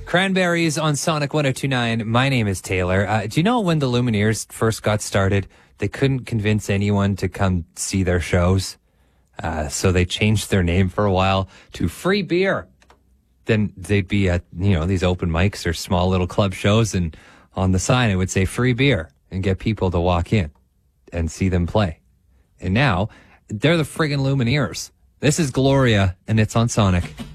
Cranberries on Sonic 102.9. My name is Taylor. Do you know when the Lumineers first got started, they couldn't convince anyone to come see their shows? So they changed their name for a while to Free Beer. Then they'd be at, these open mics or small little club shows, and on the sign it would say Free Beer and get people to walk in and see them play. And now they're the friggin' Lumineers. This is Gloria, and it's on Sonic.